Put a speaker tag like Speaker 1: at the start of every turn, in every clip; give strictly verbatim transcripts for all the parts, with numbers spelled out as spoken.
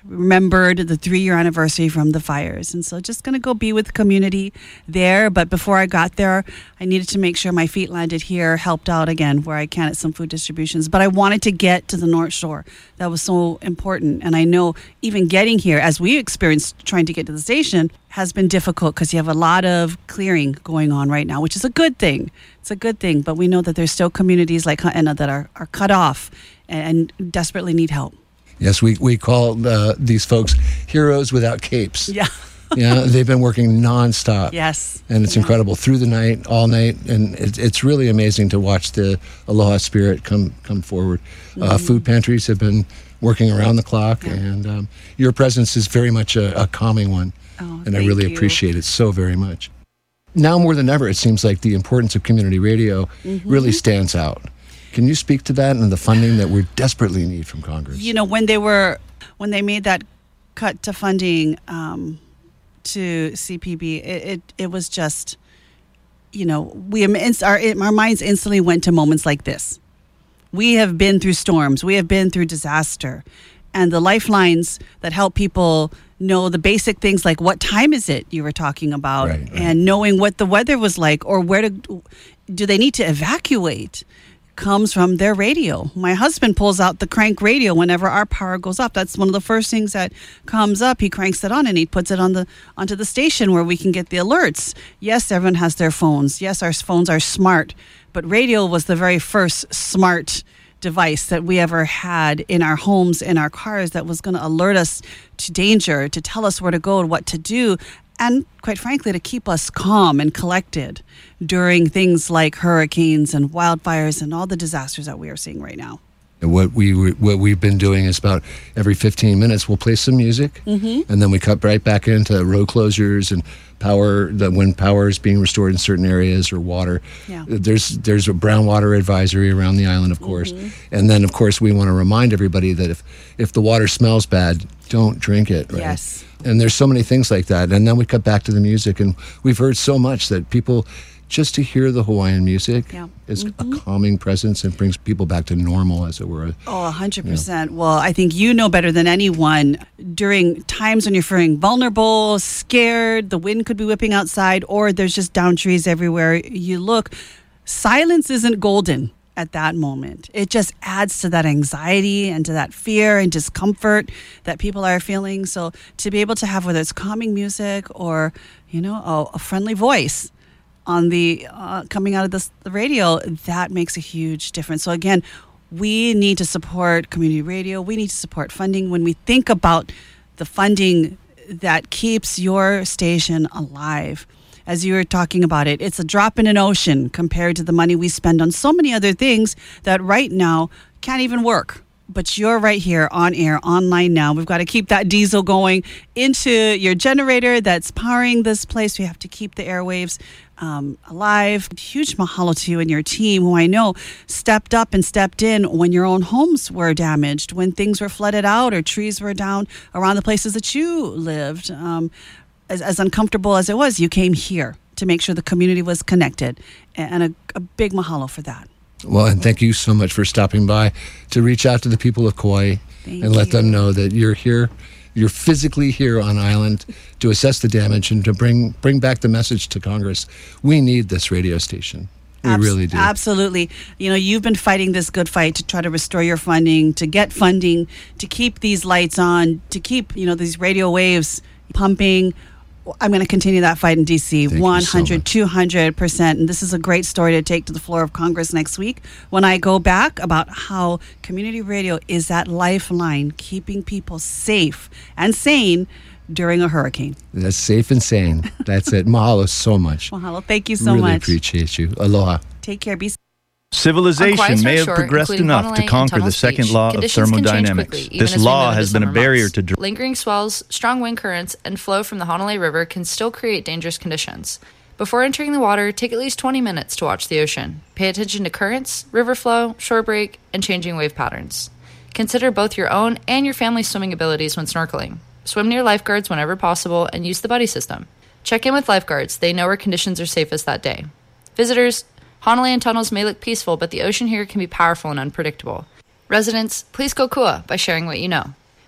Speaker 1: remembered the three-year anniversary from the fires. And so just going to go be with the community there. But before I got there, I needed to make sure my feet landed here, helped out again where I can at some food distributions. But I wanted to get to the North Shore. That was so important. And I know even getting here, as we experienced trying to get to the station, has been difficult because you have a lot of clearing going on right now, which is a good thing. It's a good thing. But we know that there's still communities like Huntena that are, are cut off and desperately need help.
Speaker 2: Yes, we, we call uh, these folks heroes without capes.
Speaker 1: Yeah.
Speaker 2: Yeah, they've been working nonstop.
Speaker 1: Yes.
Speaker 2: And it's
Speaker 1: yeah.
Speaker 2: incredible through the night, all night. And it, it's really amazing to watch the Aloha spirit come, come forward. Mm-hmm. Uh, food pantries have been working around the clock. Yeah. And um, your presence is very much a, a calming one.
Speaker 1: Oh,
Speaker 2: and I really
Speaker 1: you.
Speaker 2: appreciate it so very much. Now more than ever, it seems like the importance of community radio mm-hmm. really stands out. Can you speak to that and the funding that we desperately need from Congress?
Speaker 1: You know, when they were, when they made that cut to funding um, to C P B, it, it it was just, you know, we our our minds instantly went to moments like this. We have been through storms, we have been through disaster, and the lifelines that help people know the basic things like what time is it you were talking about,
Speaker 2: right, right.
Speaker 1: and knowing what the weather was like or where to do they need to evacuate. Comes from their radio. My husband pulls out the crank radio whenever our power goes up. That's one of the first things that comes up. He cranks it on and he puts it on the onto the station where we can get the alerts. Yes, everyone has their phones. Yes, our phones are smart, but radio was the very first smart device that we ever had in our homes, in our cars, that was going to alert us to danger, to tell us where to go and what to do. And quite frankly, to keep us calm and collected during things like hurricanes and wildfires and all the disasters that we are seeing right now.
Speaker 2: What we what we've been doing is about every fifteen minutes we'll play some music, mm-hmm. and then we cut right back into road closures and power. The when power is being restored in certain areas or water.
Speaker 1: Yeah.
Speaker 2: There's there's a brown water advisory around the island, of course, mm-hmm. and then of course we want to remind everybody that if if the water smells bad, don't drink it. Right?
Speaker 1: Yes.
Speaker 2: And there's so many things like that, and then we cut back to the music, and we've heard so much that people. Just to hear the Hawaiian music
Speaker 1: yeah.
Speaker 2: is
Speaker 1: mm-hmm.
Speaker 2: a calming presence and brings people back to normal, as it were.
Speaker 1: Oh, one hundred percent. You know. Well, I think you know better than anyone during times when you're feeling vulnerable, scared, the wind could be whipping outside, or there's just down trees everywhere you look. Silence isn't golden at that moment. It just adds to that anxiety and to that fear and discomfort that people are feeling. So to be able to have, whether it's calming music or, you know, a, a friendly voice on the uh, coming out of this, the radio, that makes a huge difference. So again, we need to support community radio. We need to support funding. When we think about the funding that keeps your station alive, as you were talking about it, it's a drop in an ocean compared to the money we spend on so many other things that right now can't even work. But you're right here on air, online now. We've got to keep that diesel going into your generator that's powering this place. We have to keep the airwaves um, alive. Huge mahalo to you and your team, who I know stepped up and stepped in when your own homes were damaged, when things were flooded out or trees were down around the places that you lived. Um, as, as uncomfortable as it was, you came here to make sure the community was connected. And a, a big mahalo for that.
Speaker 2: Well, and thank you so much for stopping by to reach out to the people of Kauai
Speaker 1: thank
Speaker 2: and let
Speaker 1: you.
Speaker 2: them know that you're here, you're physically here on island to assess the damage and to bring bring back the message to Congress. We need this radio station. We
Speaker 1: Abs-
Speaker 2: really do.
Speaker 1: Absolutely. You know, you've been fighting this good fight to try to restore your funding, to get funding, to keep these lights on, to keep, you know, these radio waves pumping. I'm going to continue that fight in D C one hundred, two hundred percent. And this is a great story to take to the floor of Congress next week when I go back about how community radio is that lifeline keeping people safe and sane during a hurricane.
Speaker 2: That's safe and sane. That's it. Mahalo so much.
Speaker 1: Mahalo. Thank you so
Speaker 2: really
Speaker 1: much.
Speaker 2: Really appreciate you. Aloha.
Speaker 1: Take care. Be safe.
Speaker 3: Civilization may have progressed enough to conquer the second law of thermodynamics. This law has been a barrier to... Dr-
Speaker 4: Lingering swells, strong wind currents, and flow from the Honolulu River can still create dangerous conditions. Before entering the water, take at least twenty minutes to watch the ocean. Pay attention to currents, river flow, shore break, and changing wave patterns. Consider both your own and your family's swimming abilities when snorkeling. Swim near lifeguards whenever possible and use the buddy system. Check in with lifeguards. They know where conditions are safest that day. Visitors, Honileian tunnels may look peaceful, but the ocean here can be powerful and unpredictable. Residents, please kokua by sharing what you know.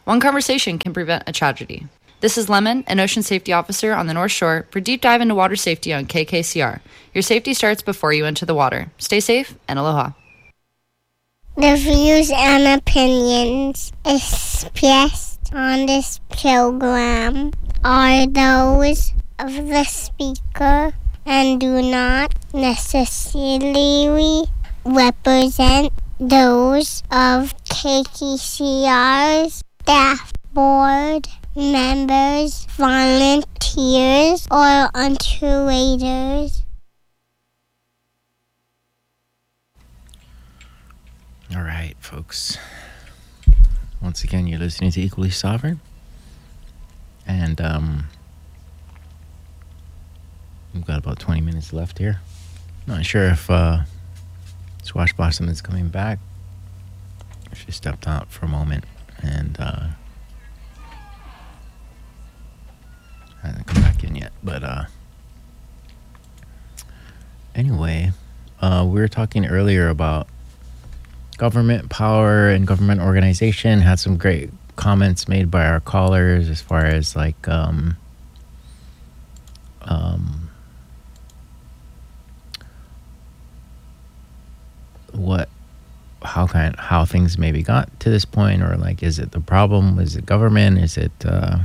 Speaker 4: One conversation can prevent a tragedy. This is Lemon, an ocean safety officer on the North Shore, for Deep Dive into Water Safety on K K C R. Your safety starts before you enter the water. Stay safe and aloha.
Speaker 5: The views and opinions expressed on this program are those of the speaker and do not necessarily represent those of K K C R's staff, board members, volunteers, or underwriters.
Speaker 6: All right, folks. Once again, you're listening to Equally Sovereign. And um, we've got about twenty minutes left here. Not sure if uh, Swash Blossom is coming back. She stepped out for a moment and uh, hasn't come back in yet. But uh, anyway, uh, we were talking earlier about government power and government organization. Had some great comments made by our callers as far as like um, um, what how kind how things maybe got to this point, or like, is it the problem? Is it government? Is it uh,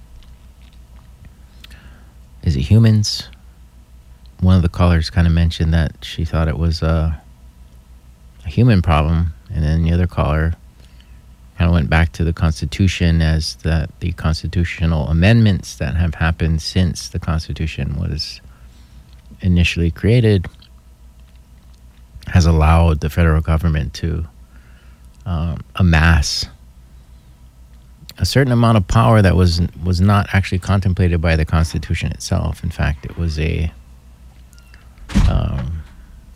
Speaker 6: is it humans? One of the callers kind of mentioned that she thought it was a, a human problem, and then the other caller kind of went back to the Constitution as that the constitutional amendments that have happened since the Constitution was initially created has allowed the federal government to um, amass a certain amount of power that was was not actually contemplated by the Constitution itself. In fact, it was a, um,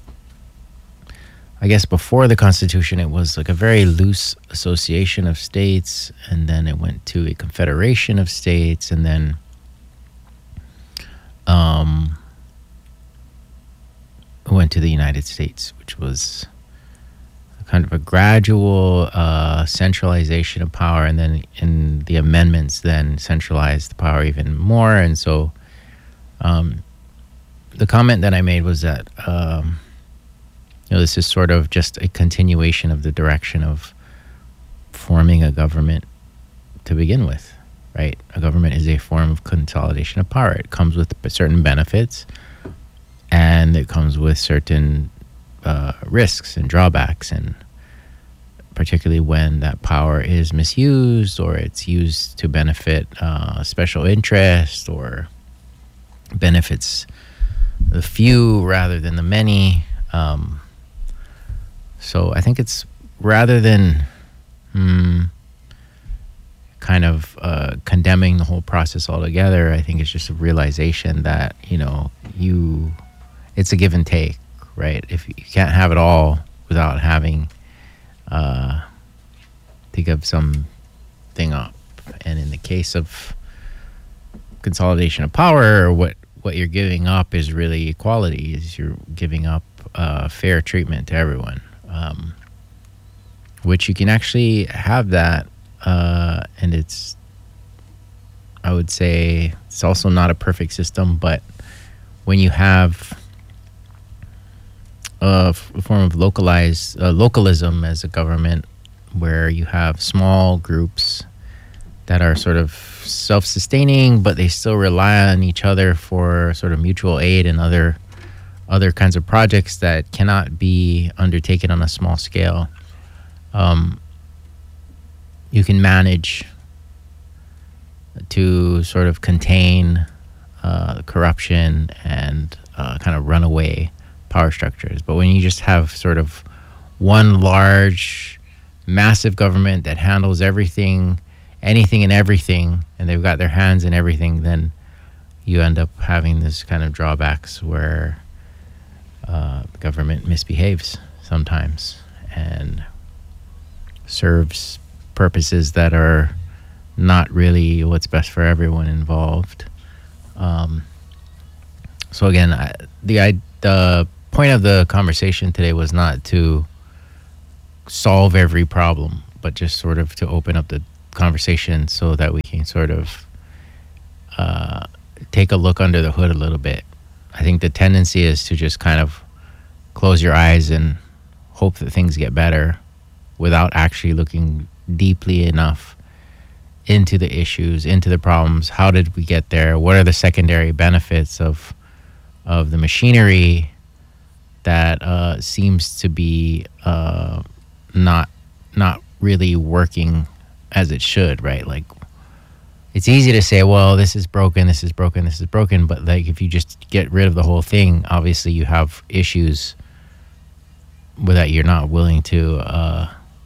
Speaker 6: I guess before the Constitution, it was like a very loose association of states, and then it went to a confederation of states, and then um, went to the United States, which was kind of a gradual uh, centralization of power, and then in the amendments then centralized the power even more. And so um, the comment that I made was that um, you know, this is sort of just a continuation of the direction of forming a government to begin with, right? A government is a form of consolidation of power. It comes with certain benefits, and it comes with certain uh, risks and drawbacks, and particularly when that power is misused or it's used to benefit uh, special interest or benefits the few rather than the many. Um, so I think it's rather than hmm, kind of uh, condemning the whole process altogether, I think it's just a realization that, you know, you... it's a give and take, right? If you can't have it all without having uh, to give something up. And in the case of consolidation of power, what what you're giving up is really equality. Is you're giving up uh, fair treatment to everyone, um, which you can actually have that, uh, and it's, I would say, it's also not a perfect system, but when you have a form of localized uh, localism as a government, where you have small groups that are sort of self-sustaining, but they still rely on each other for sort of mutual aid and other other kinds of projects that cannot be undertaken on a small scale. Um, you can manage to sort of contain uh, corruption and uh, kind of runaway power structures. But when you just have sort of one large, massive government that handles everything, anything and everything, and they've got their hands in everything, then you end up having this kind of drawbacks where uh, the government misbehaves sometimes and serves purposes that are not really what's best for everyone involved. Um, so again, I, the I, the point of the conversation today was not to solve every problem, but just sort of to open up the conversation so that we can sort of uh, take a look under the hood a little bit. I think the tendency is to just kind of close your eyes and hope that things get better without actually looking deeply enough into the issues, into the problems. How did we get there? What are the secondary benefits of of the machinery that uh, seems to be uh, not not really working as it should, right? Like, it's easy to say, well, this is broken, this is broken, this is broken, but like if you just get rid of the whole thing, obviously you have issues with that you're not willing to uh,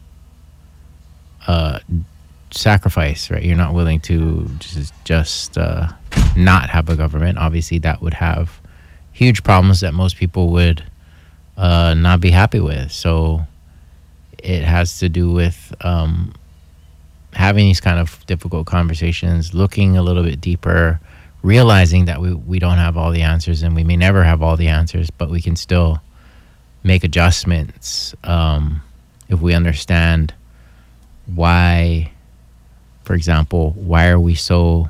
Speaker 6: uh, sacrifice, right? You're not willing to just just uh, not have a government. Obviously, that would have huge problems that most people would uh, not be happy with. So it has to do with um, having these kind of difficult conversations, looking a little bit deeper, realizing that we, we don't have all the answers and we may never have all the answers, but we can still make adjustments um, if we understand why, for example, why are we so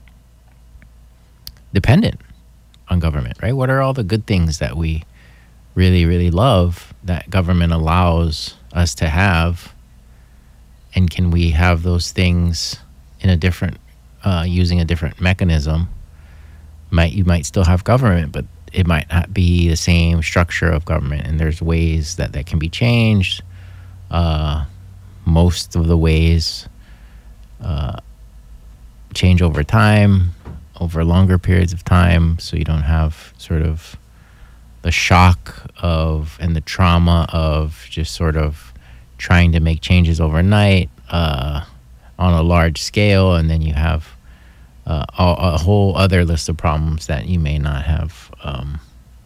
Speaker 6: dependent on government, right? What are all the good things that we really, really love that government allows us to have? And can we have those things in a different, uh, using a different mechanism? Might you might still have government, but it might not be the same structure of government. And there's ways that that can be changed. Uh, most of the ways uh, change over time, over longer periods of time, so you don't have sort of the shock of and the trauma of just sort of trying to make changes overnight uh, on a large scale, and then you have uh, a, a whole other list of problems that you may not have um,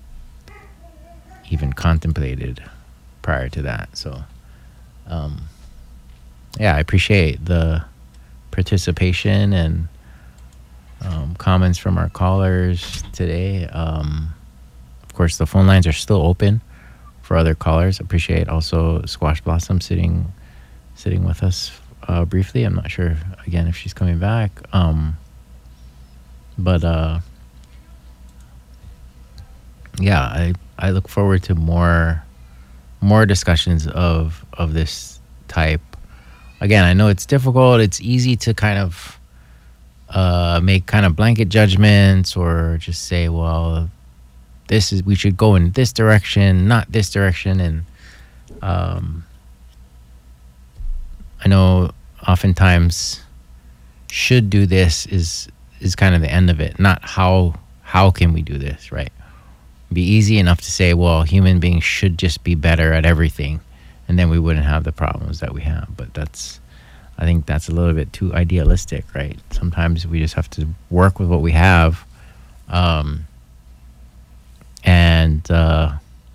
Speaker 6: even contemplated prior to that. So, um, yeah, I appreciate the participation and um, comments from our callers today. Um, of course, the phone lines are still open for other callers. Appreciate also Squash Blossom sitting sitting with us uh, briefly. I'm not sure, again, if she's coming back. Um, but, uh, yeah, I, I look forward to more more discussions of of this type. Again, I know it's difficult. It's easy to kind of uh, make kind of blanket judgments or just say, well, this is, we should go in this direction, not this direction. And um, I know oftentimes should do this is is kind of the end of it, not how how can we do this, right? It'd be easy enough to say, well, human beings should just be better at everything, and then we wouldn't have the problems that we have. But that's, I think that's a little bit too idealistic, right? Sometimes we just have to work with what we have. Um, And uh,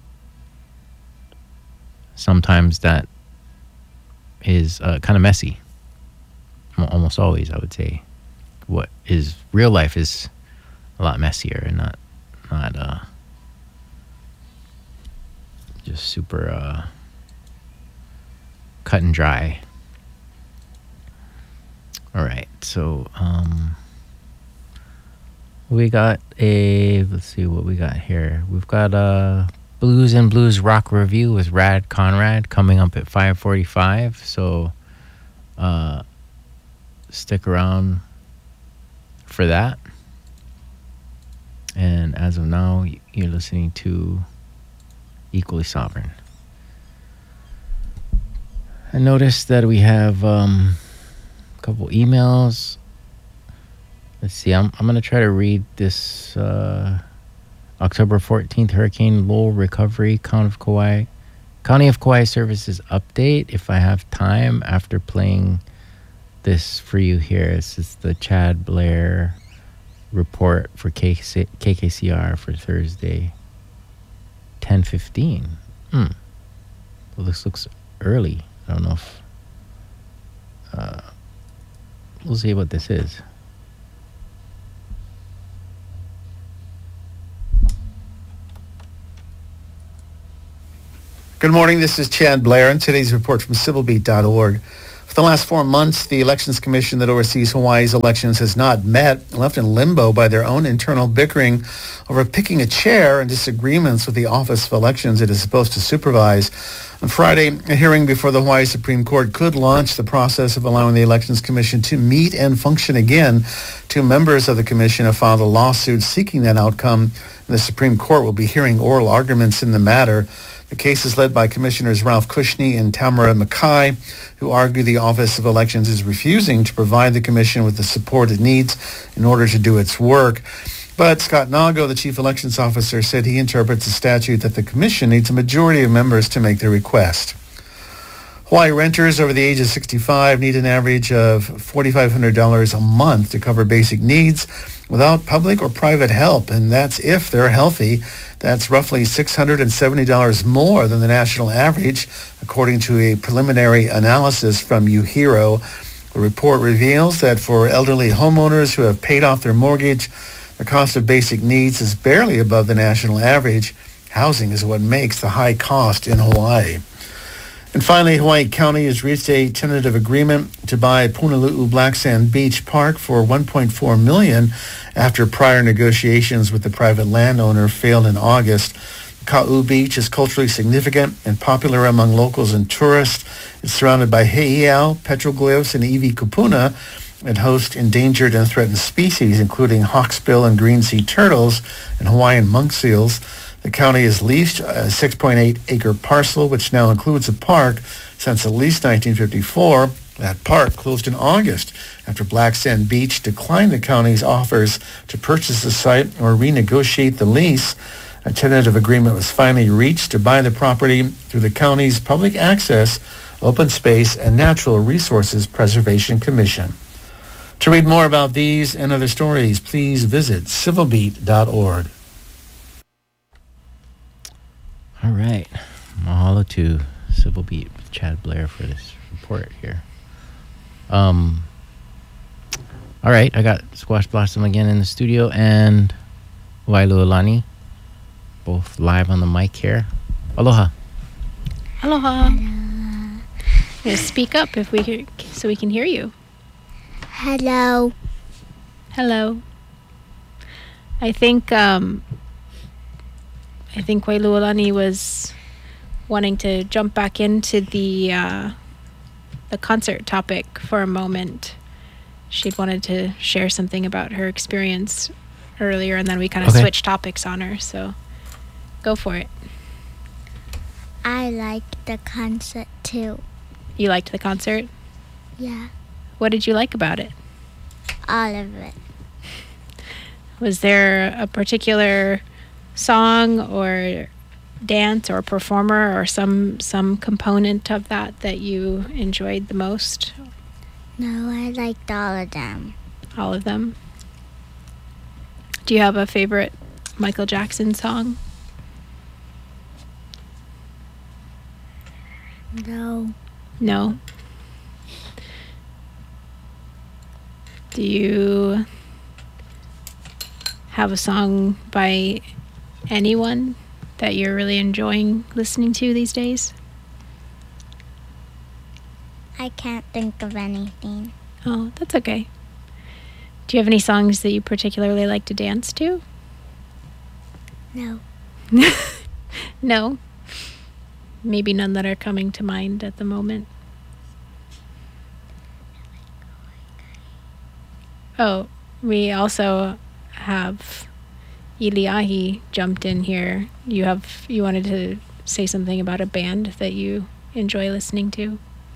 Speaker 6: sometimes that is uh, kind of messy. Almost always, I would say. What is real life is a lot messier and not not uh, just super uh, cut and dry. All right, so. Um, We got a, let's see what we got here. We've got a Blues and Blues Rock Review with Rad Conrad coming up at five forty-five. So uh, stick around for that. And as of now, you're listening to Equally Sovereign. I noticed that we have um, a couple emails. Let's see, I'm I'm going to try to read this uh, October fourteenth Hurricane Lowell Recovery County of Kauai, County of Kauai Services update if I have time after playing this for you here. This is the Chad Blair report for K K C R for Thursday, ten fifteen. Hmm. Well, this looks early. I don't know if... Uh, we'll see what this is.
Speaker 7: Good morning, this is Chad Blair, and today's report from civil beat dot org. For the last four months, the Elections Commission that oversees Hawaii's elections has not met, left in limbo by their own internal bickering over picking a chair and disagreements with the Office of Elections it is supposed to supervise. On Friday, a hearing before the Hawaii Supreme Court could launch the process of allowing the Elections Commission to meet and function again. Two members of the commission have filed a lawsuit seeking that outcome, and the Supreme Court will be hearing oral arguments in the matter. The case is led by Commissioners Ralph Cushney and Tamara Mackay, who argue the Office of Elections is refusing to provide the commission with the support it needs in order to do its work. But Scott Nago, the chief elections officer, said he interprets the statute that the commission needs a majority of members to make their request. Hawaii renters over the age of sixty-five need an average of four thousand five hundred dollars a month to cover basic needs without public or private help, and that's if they're healthy. That's roughly six hundred seventy dollars more than the national average, according to a preliminary analysis from UHERO. The report reveals that for elderly homeowners who have paid off their mortgage, the cost of basic needs is barely above the national average. Housing is what makes the high cost in Hawaii. And finally, Hawaii County has reached a tentative agreement to buy Punalu'u Black Sand Beach Park for one point four million dollars after prior negotiations with the private landowner failed in August. Ka'u Beach is culturally significant and popular among locals and tourists. It's surrounded by heiau, petroglyphs, and iwi kupuna, and hosts endangered and threatened species, including hawksbill and green sea turtles and Hawaiian monk seals. The county has leased a six point eight acre parcel, which now includes a park, since at least nineteen fifty-four. That park closed in August after Black Sand Beach declined the county's offers to purchase the site or renegotiate the lease. A tentative agreement was finally reached to buy the property through the county's Public Access, Open Space, and Natural Resources Preservation Commission. To read more about these and other stories, please visit civil beat dot org.
Speaker 6: All right. Mahalo to Civil Beat with Chad Blair for this report here. Um. All right, I got Squash Blossom again in the studio and Wailualani, both live on the mic here. Aloha.
Speaker 8: Aloha. Hello. Speak up if we hear, so we can hear you.
Speaker 5: Hello.
Speaker 8: Hello. I think um, I think Wailualani was wanting to jump back into the uh, the concert topic for a moment. She'd wanted to share something about her experience earlier, and then we kind of okay. switched topics on her. So, go for it.
Speaker 5: I liked the concert too.
Speaker 8: You liked the concert?
Speaker 5: Yeah.
Speaker 8: What did you like about it?
Speaker 5: All of it.
Speaker 8: Was there a particular song or dance or performer or some some component of that that you enjoyed the most?
Speaker 5: No, I liked all of them.
Speaker 8: All of them? Do you have a favorite Michael Jackson song?
Speaker 5: No.
Speaker 8: No? Do you have a song by anyone that you're really enjoying listening to these days?
Speaker 5: I can't think of anything.
Speaker 8: Oh, that's okay. Do you have any songs that you particularly like to dance to?
Speaker 5: No.
Speaker 8: No? Maybe none that are coming to mind at the moment. Oh, we also have Iliahi jumped in here. You have you wanted to say something about a band that you enjoy listening to?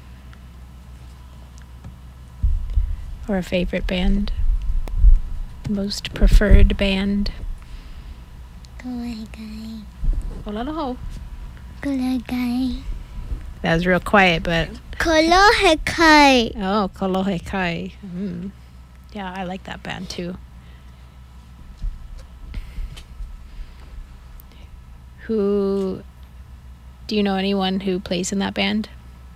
Speaker 8: Or a favorite band? Most preferred band?
Speaker 5: Kolohekai.
Speaker 8: Olaloho.
Speaker 5: Kolohekai.
Speaker 8: That was real quiet, but...
Speaker 5: Kolohekai.
Speaker 8: Oh, Kolohekai. Mm. Yeah, I like that band too. Who... Do you know anyone who plays in that band?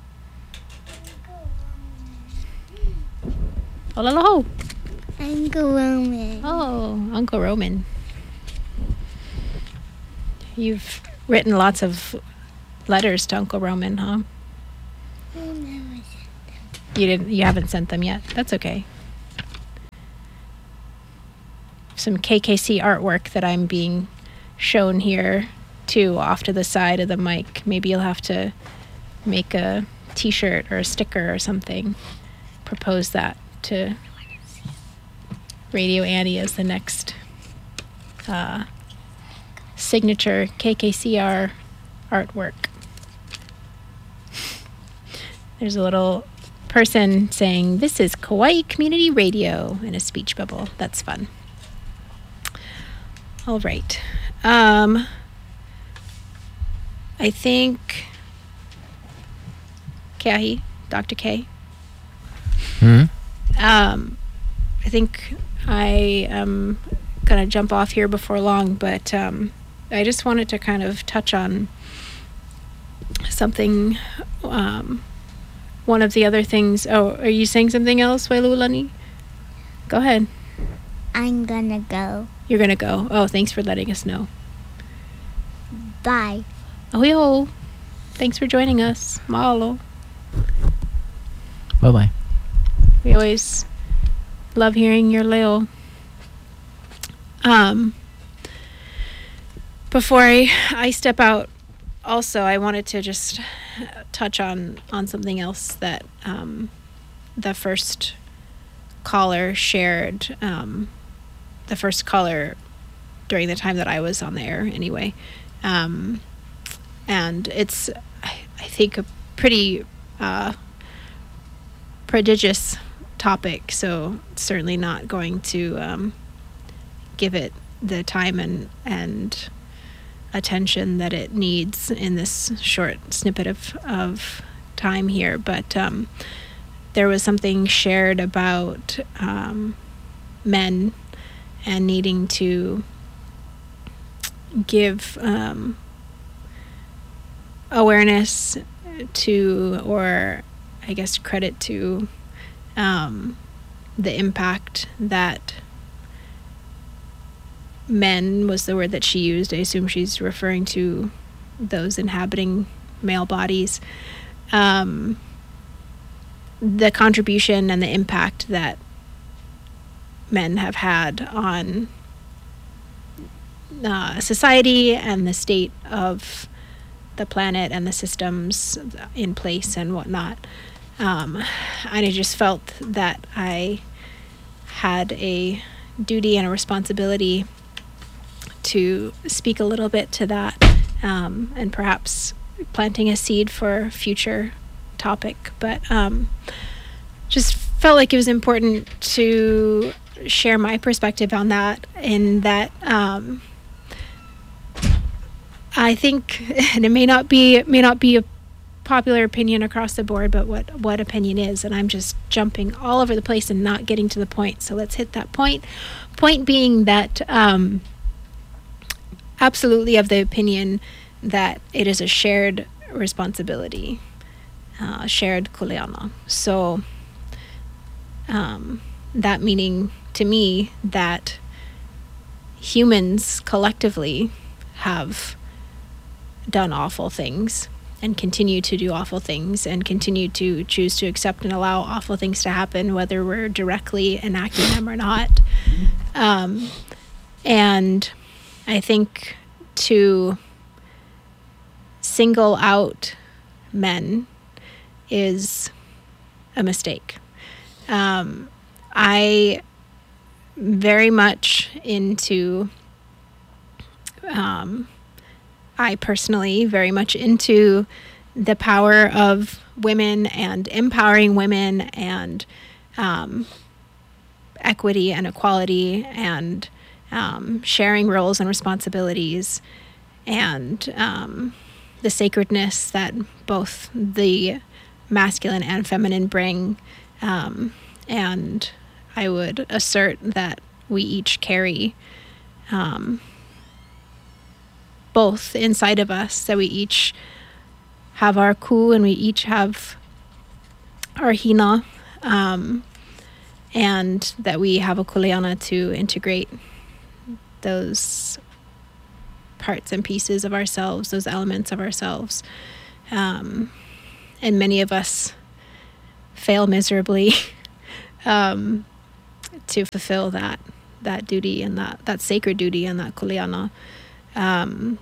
Speaker 8: Olaloho.
Speaker 5: Uncle Roman.
Speaker 8: Oh, Uncle Roman. You've written lots of letters to Uncle Roman, huh?
Speaker 5: I never sent them.
Speaker 8: You didn't. You haven't sent them yet. That's okay. Some K K C artwork that I'm being shown here too, off to the side of the mic. Maybe you'll have to make a T-shirt or a sticker or something. Propose that to Radio Annie as the next uh, signature K K C R artwork. There's a little person saying, "This is Kauai Community Radio," in a speech bubble. That's fun. All right. Um, I think Kahi, Doctor K.
Speaker 6: Hmm?
Speaker 8: Um, I think I am going to jump off here before long, but um, I just wanted to kind of touch on something. Um, one of the other things. Oh, are you saying something else, Wailulani? Go ahead.
Speaker 5: I'm gonna go.
Speaker 8: You're going to go. Oh, thanks for letting us know.
Speaker 5: Bye.
Speaker 8: Oh, yo. Thanks for joining us. Mahalo.
Speaker 6: Bye-bye.
Speaker 8: We always love hearing your leo. Um, before I, I step out, also, I wanted to just touch on, on something else that um, the first caller shared. Um, the first caller during the time that I was on the air, anyway. Um, and it's, I, I think, a pretty uh, prodigious topic, so certainly not going to um, give it the time and and attention that it needs in this short snippet of, of time here. But um, there was something shared about um, men and needing to give um, awareness to, or I guess credit to, um, the impact that men was the word that she used. I assume she's referring to those inhabiting male bodies. Um, the contribution and the impact that men have had on uh, society and the state of the planet and the systems in place and whatnot. Um, and I just felt that I had a duty and a responsibility to speak a little bit to that, um, and perhaps planting a seed for a future topic. But um, just felt like it was important to share my perspective on that, in that um, I think, and it may not be it may not be a popular opinion across the board, but what what opinion is, and I'm just jumping all over the place and not getting to the point. So let's hit that point. Point being that um, absolutely of the opinion that it is a shared responsibility, uh, shared kuleana. So um, that meaning to me that humans collectively have done awful things and continue to do awful things and continue to choose to accept and allow awful things to happen, whether we're directly enacting them or not. Um, and I think to single out men is a mistake. Um, I very much into, um, I personally very much into the power of women and empowering women and um, equity and equality and um, sharing roles and responsibilities and um, the sacredness that both the masculine and feminine bring. Um, and I would assert that we each carry um, both inside of us, that we each have our ku and we each have our hina, um, and that we have a kuleana to integrate those parts and pieces of ourselves, those elements of ourselves. Um, and many of us fail miserably um, to fulfill that that duty and that, that sacred duty and that kuleana. Um,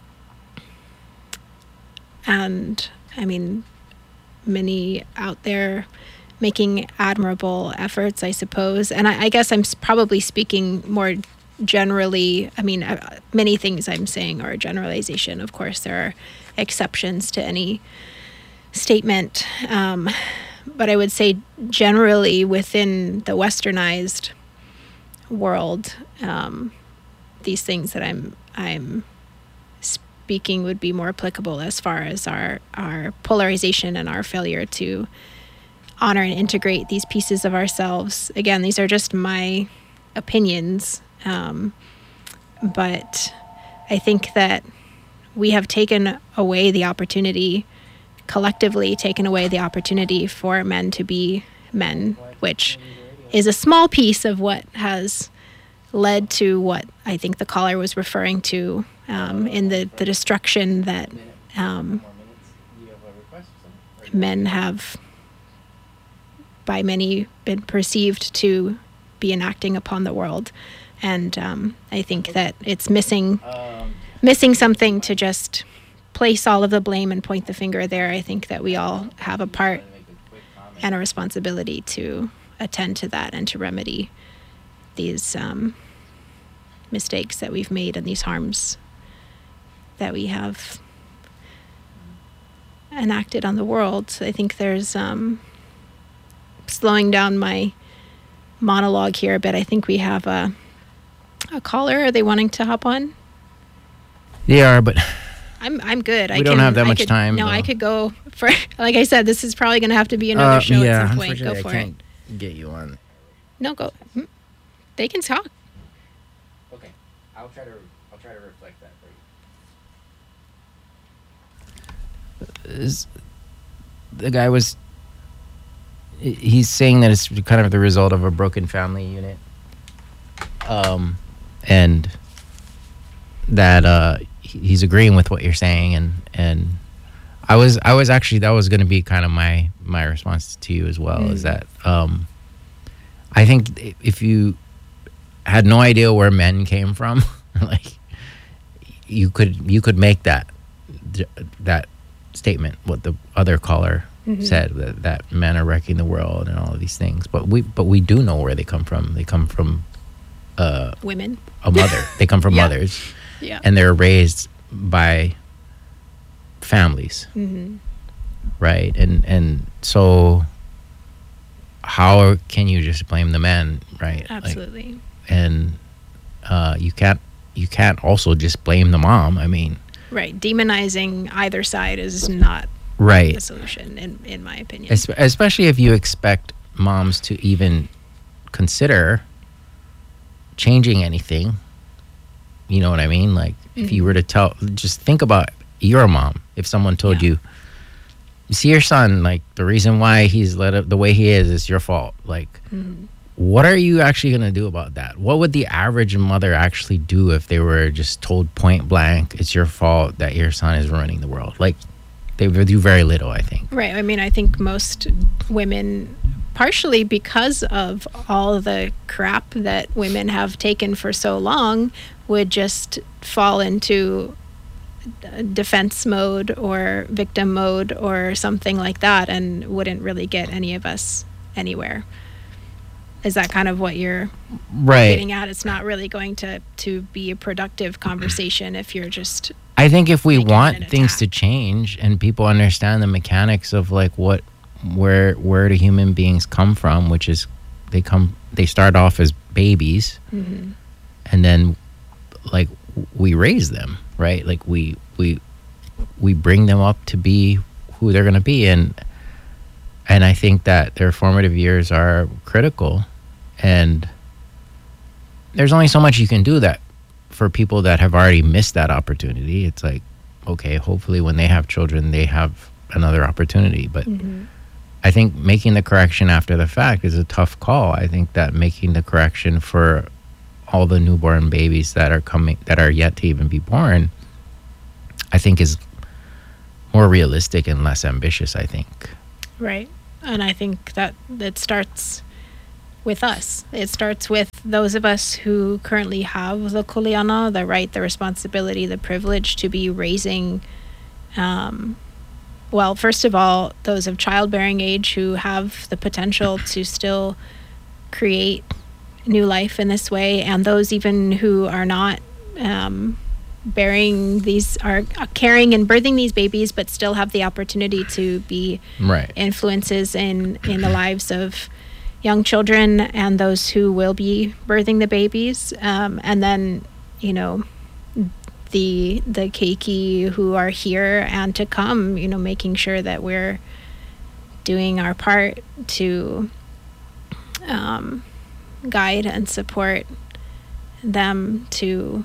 Speaker 8: and I mean, many out there making admirable efforts, I suppose. And I, I guess I'm probably speaking more generally. I mean, uh, many things I'm saying are a generalization. Of course, there are exceptions to any statement. Um, but I would say generally within the westernized world, um, these things that I'm I'm speaking would be more applicable as far as our our polarization and our failure to honor and integrate these pieces of ourselves. Again, these are just my opinions, um, but I think that we have taken away the opportunity, collectively taken away the opportunity for men to be men, which is a small piece of what has led to what I think the caller was referring to um, in the, the destruction that um, men have by many been perceived to be enacting upon the world. And um, I think that it's missing missing something to just place all of the blame and point the finger there. I think that we all have a part and a responsibility to attend to that and to remedy these um, mistakes that we've made and these harms that we have enacted on the world. I think there's um, slowing down my monologue here a bit. I think we have a a caller. Are they wanting to hop on?
Speaker 6: They are, but
Speaker 8: I'm I'm good.
Speaker 6: We
Speaker 8: I
Speaker 6: don't
Speaker 8: can,
Speaker 6: have that
Speaker 8: I
Speaker 6: much
Speaker 8: could,
Speaker 6: time.
Speaker 8: No,
Speaker 6: though.
Speaker 8: I could go for. Like I said, this is probably going to have to be another
Speaker 6: uh,
Speaker 8: show
Speaker 6: yeah,
Speaker 8: at some point. Go
Speaker 6: unfortunately,
Speaker 8: for
Speaker 6: I can't
Speaker 8: it.
Speaker 6: get you on.
Speaker 8: No, go. They can talk.
Speaker 6: Okay, I'll try to. I'll try to reflect that for you. Is, the guy was. He's saying that it's kind of the result of a broken family unit, um, and that uh, he's agreeing with what you're saying, and and I was I was actually that was going to be kind of my my response to you as well. Mm. Is that um, I think if you had no idea where men came from, like you could you could make that that statement. What the other caller mm-hmm. said, that, that men are wrecking the world and all of these things, but we but we do know where they come from. They come from uh,
Speaker 8: women,
Speaker 6: a mother. They come from yeah. mothers,
Speaker 8: yeah,
Speaker 6: and they're raised by families,
Speaker 8: mm-hmm.
Speaker 6: right? And and so how can you just blame the men, right?
Speaker 8: Absolutely.
Speaker 6: Like, and uh, you can't you can't also just blame the mom. I mean,
Speaker 8: right? Demonizing either side is not
Speaker 6: right
Speaker 8: the solution, in in my opinion.
Speaker 6: Es- especially if you expect moms to even consider changing anything. You know what I mean? Like, mm-hmm. if you were to tell, just think about your mom. If someone told yeah. you, you see your son, like, the reason why he's let up the way he is is your fault. Like,
Speaker 8: mm-hmm.
Speaker 6: what are you actually going to do about that? What would the average mother actually do if they were just told point blank, it's your fault that your son is ruining the world? Like, they would do very little, I think.
Speaker 8: Right. I mean, I think most women, partially because of all the crap that women have taken for so long, would just fall into defense mode or victim mode or something like that and wouldn't really get any of us anywhere. Is that kind of what you're
Speaker 6: right.
Speaker 8: getting at? It's not really going to, to be a productive conversation if you're just...
Speaker 6: I think if we want things to change and people understand the mechanics of like what, where, where do human beings come from, which is they come, they start off as babies,
Speaker 8: mm-hmm.
Speaker 6: and then like we raise them, right? Like we, we, we bring them up to be who they're going to be. And, and I think that their formative years are critical, and there's only so much you can do that for people that have already missed that opportunity. It's like, okay, hopefully when they have children, they have another opportunity. But
Speaker 8: mm-hmm.
Speaker 6: I think making the correction after the fact is a tough call. I think that making the correction for all the newborn babies that are coming, that are yet to even be born, I think is more realistic and less ambitious, I think.
Speaker 8: Right. and I think that it starts with us. It starts with those of us who currently have the kuleana, the right, the responsibility, the privilege to be raising, um, well, first of all, those of childbearing age who have the potential to still create new life in this way, and those even who are not um, bearing these, are carrying and birthing these babies, but still have the opportunity to be
Speaker 6: right.
Speaker 8: influences in, in the lives of young children and those who will be birthing the babies. Um, and then, you know, the the keiki who are here and to come, you know, making sure that we're doing our part to um, guide and support them to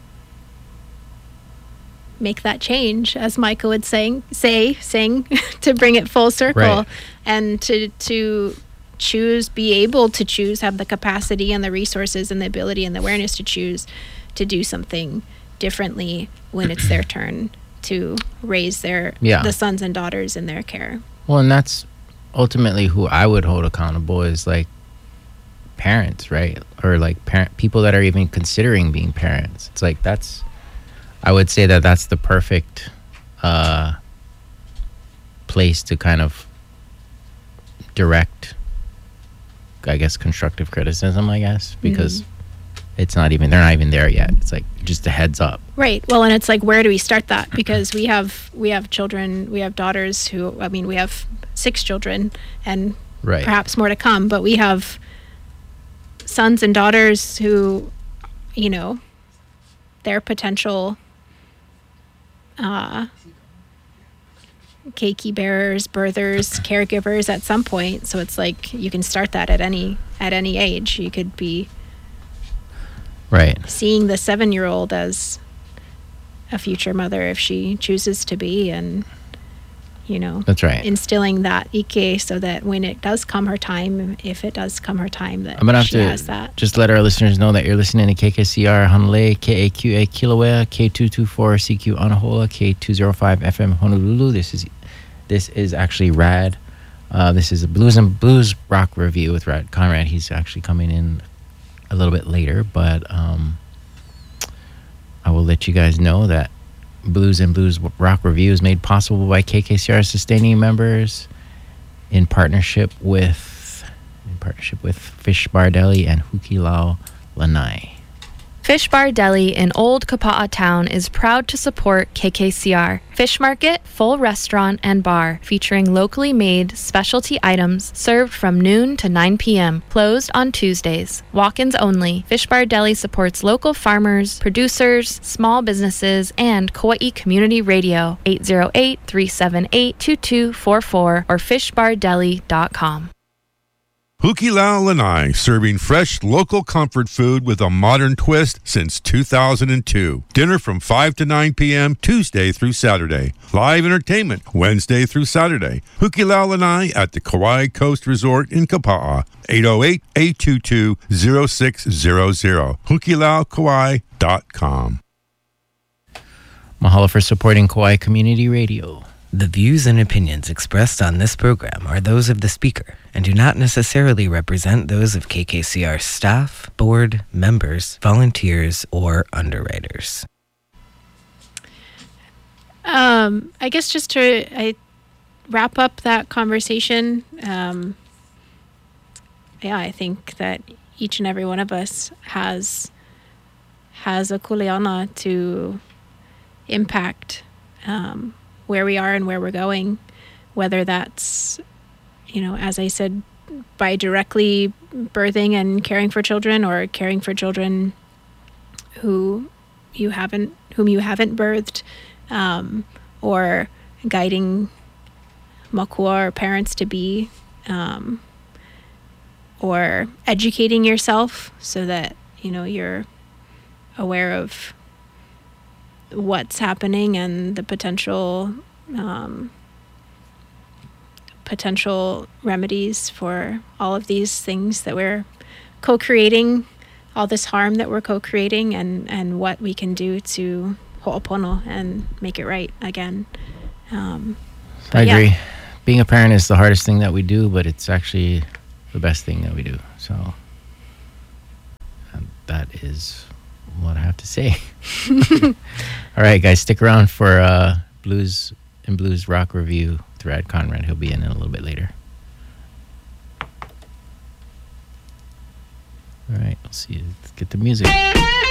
Speaker 8: make that change, as Micah would saying, say, sing, to bring it full circle,
Speaker 6: right.
Speaker 8: and to to choose, be able to choose, have the capacity and the resources and the ability and the awareness to choose to do something differently when it's their turn to raise their
Speaker 6: yeah.
Speaker 8: the sons and daughters in their care.
Speaker 6: Well, and that's ultimately who I would hold accountable is like parents, right? Or like parent people that are even considering being parents. It's like that's I would say that that's the perfect uh, place to kind of direct, I guess, constructive criticism, I guess, because mm-hmm. it's not even, they're not even there yet. It's like just a heads up.
Speaker 8: Right. Well, and it's like, where do we start that? Because we have, we have children, we have daughters who, I mean, we have six children and
Speaker 6: right.
Speaker 8: perhaps more to come, but we have sons and daughters who, you know, their potential uh, keiki bearers, birthers, caregivers at some point. So it's like you can start that at any at any age. You could be
Speaker 6: right
Speaker 8: seeing the seven-year-old as a future mother if she chooses to be, and you know,
Speaker 6: that's right.
Speaker 8: instilling that ike so that when it does come her time, if it does come her time, that
Speaker 6: I'm gonna have
Speaker 8: she
Speaker 6: to
Speaker 8: has that.
Speaker 6: Just let our listeners know that you're listening to K K C R Honolulu, K A Q A Kilauea, K two twenty-four C Q Anahola, K two oh five F M Honolulu. This is this is actually Rad. Uh, this is a blues and blues rock review with Rad Conrad. He's actually coming in a little bit later, but um, I will let you guys know that Blues and Blues Rock Review is made possible by K K C R sustaining members in partnership with in partnership with Fish Bar Deli and Hukilau Lanai.
Speaker 4: Fish Bar Deli in Old Kapa'a Town is proud to support K K C R. Fish market, full restaurant, and bar featuring locally made specialty items served from noon to nine p.m. Closed on Tuesdays. Walk-ins only. Fish Bar Deli supports local farmers, producers, small businesses, and Kauai Community Radio. eight oh eight, three seven eight, two two four four or fish bar deli dot com.
Speaker 9: Hukilau Lanai, serving fresh local comfort food with a modern twist since two thousand two. Dinner from five to nine p.m. Tuesday through Saturday. Live entertainment Wednesday through Saturday. Hukilau Lanai at the Kauai Coast Resort in Kapa'a. eight oh eight, eight two two, oh six hundred. hukilau kauai dot com.
Speaker 6: Mahalo for supporting Kauai Community Radio.
Speaker 10: The views and opinions expressed on this program are those of the speaker and do not necessarily represent those of K K C R staff, board, members, volunteers, or underwriters.
Speaker 8: Um, I guess just to I wrap up that conversation, um, yeah, I think that each and every one of us has has a kuleana to impact um, where we are and where we're going, whether that's, you know, as I said, by directly birthing and caring for children, or caring for children who you haven't, whom you haven't birthed, um, or guiding makua or parents to be, um, or educating yourself so that, you know, you're aware of what's happening and the potential um, potential remedies for all of these things that we're co-creating, all this harm that we're co-creating, and, and what we can do to ho'opono and make it right again. Um,
Speaker 6: I agree.
Speaker 8: yeah.
Speaker 6: being a parent is the hardest thing that we do, but it's actually the best thing that we do. So um, that is what I have to say. All right, guys, stick around for uh, Blues and Blues Rock Review with Rad Conrad. He'll be in, in a little bit later. All right, we'll see you. Let's get the music.